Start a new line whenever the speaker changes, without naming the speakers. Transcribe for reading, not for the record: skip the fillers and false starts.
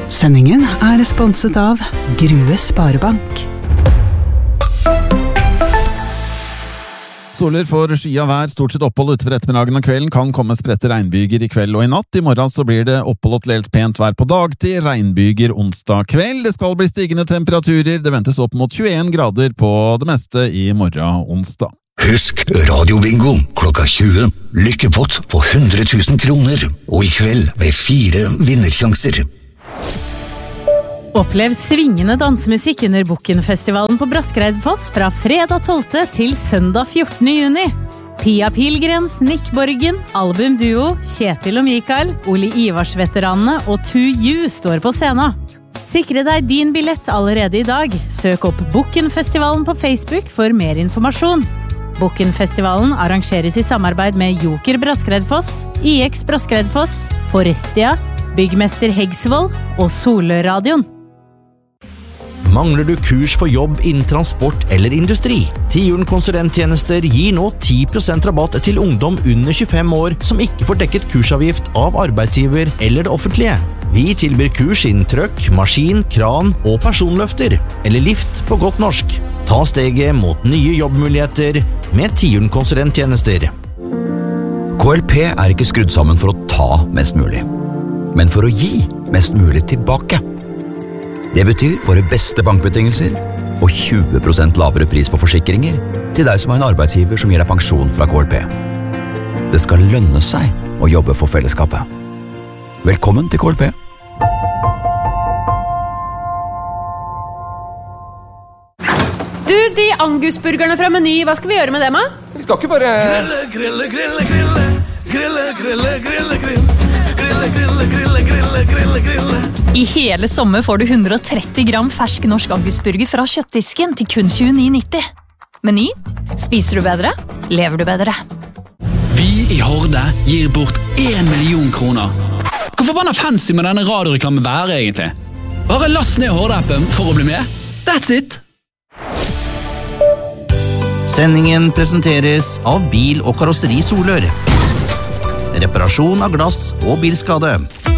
Sendingen sponset av Grue Sparebank.
Soler for sky av vær, stort sett opphold utover ettermiddagen og kvelden, kan komme spredte regnbyger i kveld og i natt. I morgen så blir det opphold og til helt pent vær på dagtid, regnbyger onsdag kveld. Det skal bli stigende temperaturer, det ventes opp mot 21 grader på det meste i morgen onsdag.
Husk radiobingo klokka 20. Lykkepott på 100 000 kroner, og i kveld med 4 vinnersjanser.
Opplev svingende dansemusikk under Bukkenfestivalen på Braskereidfoss fra fredag 12. til søndag 14. juni. Pia Pilgrens, Nick Borgen, albumduo, Kjetil og Mikael, Ole Ivars-veteranene og 2U står på scenen. Sikre deg din billett allerede i dag. Søk opp Bukkenfestivalen på Facebook for mer informasjon. Bukkenfestivalen arrangeres i samarbeid med Joker Braskereidfoss, IX Braskereidfoss, Forestia, Byggmester Heggsvold og Soløradion.
Mangler du kurs for jobb innen transport eller industri? Tiuren konsulenttjenester gir nå 10% rabatt til ungdom under 25 år som ikke får dekket kursavgift av arbeidsgiver eller det offentlige. Vi tilbyr kurs innen trøkk, maskin, kran og personløfter, eller lift på godt norsk. Ta steget mot nye jobbmuligheter med Tiuren konsulenttjenester.
KLP ikke skrudd sammen for å ta mest mulig, men for å gi mest mulig tilbake. Det betyr våre beste bankbetingelser og 20% lavere pris på forsikringer til deg som har en arbeidsgiver som gir deg pensjon fra KLP. Det skal lønne seg å jobbe for fellesskapet. Velkommen til KLP.
Du, de angusburgerne fra Meny, hva skal vi gjøre med dem, da?
Vi skal ikke bare...
I hele sommer får du 130 gram fersk norsk angusburger fra kjøttdisken til kun 29,90. Meny, spiser du bedre, lever du bedre.
Vi i Horde gir bort 1 million kroner. Hvor forbanna fancy med denne radioreklamen være egentlig? Bare last ned Horde-appen for å bli med. That's it!
Sendingen presenteres av Bil- og karosseri Solør. Reparasjon av glass og bilskade.